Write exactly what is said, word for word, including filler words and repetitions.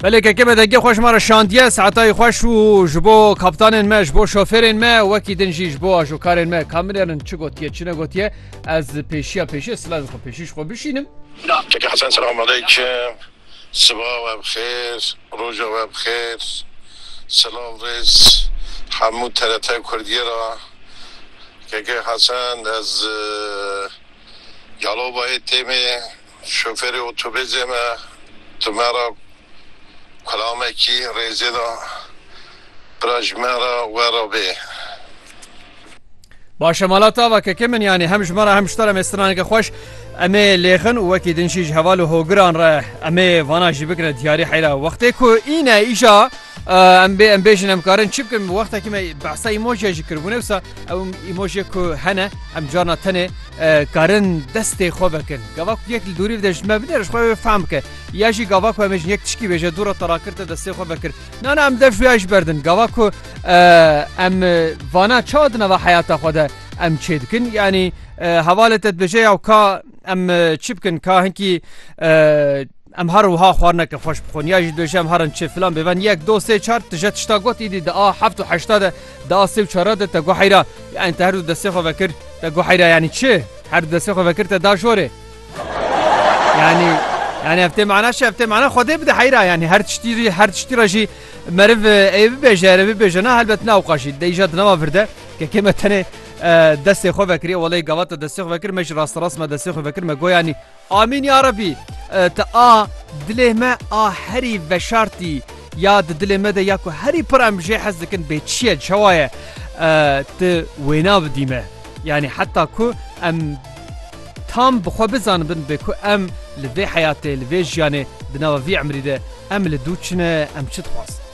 بله که که بدگی خوش ما را شاندیه ساعتای خوش و جبو کاپتان ما جبو شوفر ما وکی دنجی جبو آجوکار ما کامران چه گوتیه چه نگوتیه از پیشیا پیشی سلام خو پیشیش خو بشینم. که حسن سلام علیکم صباح و بخیر روز و بخیر سلام رز حمود ترته کردی را که که حسن از یالو باید تیم شوفر اتوبیس ما تو مرا کلامه کی ریزه دا براج مرا ورا به باشه مالاتا و که که من یعنی همش مرا همش ترم استرانه که خوش امی لیخن و وکی دنشیج حوال و هوگران را امی واناجی بکنه دیاری حیلا وقتی که اینه ایجا ام بی ام بیشن ام کارن چی بکن وقتی که می بحثا ایموجی جی کربونه بسا او ایموجی که هنه ام جانا تنه کارن دست خوب بکن گواک یک دوری بدش ما بدرش خوب فهم که یاشی گواک و میش یک تشکی بشه دور ترا کرد دست خوب بکر نه نه ام دف یاش بردن گواک ام وانا چادنا و حیات خود ام چید کن یعنی حوالت بجه او کا ام چی بکن کا هنکی ام هر وها خوارنا که خوش بخون یا جد بجم هرن چه فلان ببن یک دو سه چهار تجت اشتاقات ایدی دا هفت و هشتاد دا سه و چهار دا تگو حیرا یعنی تا هر دو دسته خو بکر تگو حیرا یعنی چه هر دو دسته خو بکر تا دا شوره یعنی یعنی هفته معناش هفته معنا خوده بده حیرا یعنی هر تشتی هر تشتی راشی مرف ای بجه ر بجه نه البته نه وقاشی دیجات نما فرده که کمه تنه دسته خو بکری والله گوات دسته خو بکر مش راست راست ما دسته خو بکر مگو یعنی آمین یا ربی تا دله ما هری و شرطی یاد دله ما ده یاکو هری پرام جه حزکن به چیه شوایه ت وینا بدیمه یعنی حتی کو ام تام بخو بزن بن بکو ام لوی حیاته لوی جانه دنوا وی عمری ده ام لدوچنه ام چت خواست